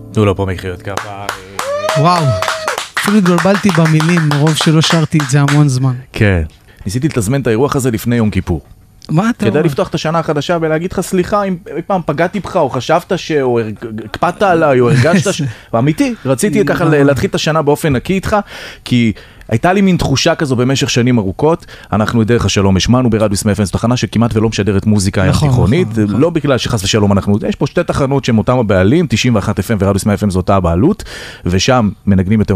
תנו לו פה מחיאות כפיים. וואו, אפילו התבלבלתי במילים, מרוב שלא שרתי את זה המון זמן. כן. ניסיתי לתזמן את האירוח הזה לפני יום כיפור. מה אתה אומר? כדי לפתוח את השנה החדשה ולהגיד לך סליחה אם פעם פגעתי בך או חשבת או הקפדת עליי או הרגשת ואמיתי, רציתי ככה להתחיל את השנה באופן נקי איתך, כי הייתה לי מין תחושה כזו במשך שנים ארוכות. אנחנו דרך השלום השמענו ברדיו סמי FM, זו תחנה שכמעט ולא משדרת מוזיקה תיכונית, לא בגלל שחס ושלום אנחנו, יש פה שתי תחנות שהן אותם הבעלים, 91 FM ורדיו סמי FM זו אותה הבעלות, ושם מנגנים יותר